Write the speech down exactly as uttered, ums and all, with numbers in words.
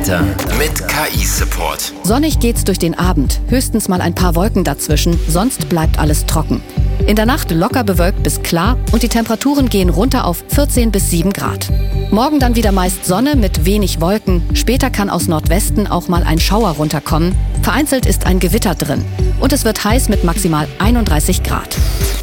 Wetter mit K I-Support. Sonnig geht's durch den Abend, höchstens mal ein paar Wolken dazwischen, sonst bleibt alles trocken. In der Nacht locker bewölkt bis klar und die Temperaturen gehen runter auf vierzehn bis sieben Grad. Morgen dann wieder meist Sonne mit wenig Wolken, später kann aus Nordwesten auch mal ein Schauer runterkommen. Vereinzelt ist ein Gewitter drin und es wird heiß mit maximal einunddreißig Grad.